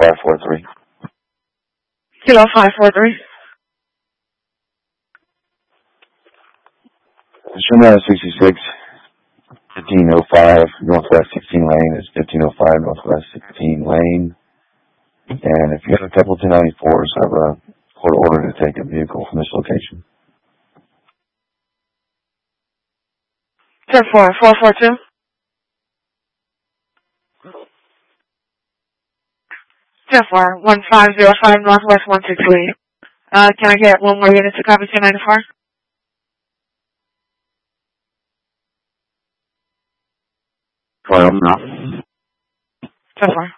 543. Kilo 543. Shimano 66, 1505 Northwest 16 lane. It's 1505 Northwest 16 lane. And if you have a couple of 1094s, I have a court order to take a vehicle from this location. 10-4, 442. 10-4, 1505 Northwest 163. Can I get one more unit to copy 1094? Well, no. 10-4.